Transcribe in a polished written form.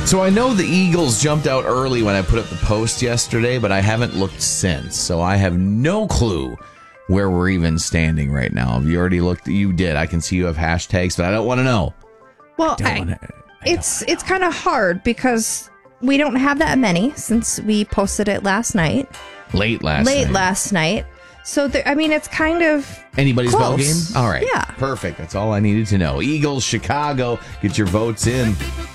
So I know the Eagles jumped out early when I put up the post yesterday, but I haven't looked since. So I have no clue where we're even standing right now. Have you already looked? You did. I can see you have hashtags, but I don't want to know. Well, it's kind of hard because we don't have that many since we posted it last night. Late last night. So, it's kind of anybody's close. ball game? All right. Yeah. Perfect. That's all I needed to know. Eagles, Chicago. Get your votes in.